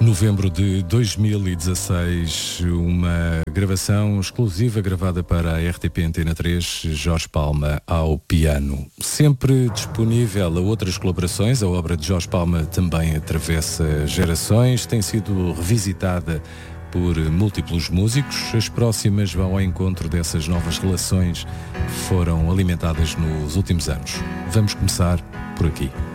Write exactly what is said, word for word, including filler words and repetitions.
Novembro de dois mil e dezasseis, uma gravação exclusiva gravada para a R T P Antena três, Jorge Palma ao piano. Sempre disponível a outras colaborações, a obra de Jorge Palma também atravessa gerações, tem sido revisitada por múltiplos músicos. As próximas vão ao encontro dessas novas relações que foram alimentadas nos últimos anos. Vamos começar por aqui.